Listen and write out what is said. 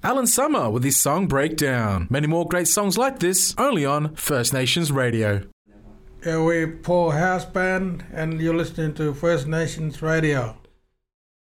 Alan Summer with his song Breakdown. Many more great songs like this, only on First Nations Radio. Yeah, we're Paul House Band, and you're listening to First Nations Radio.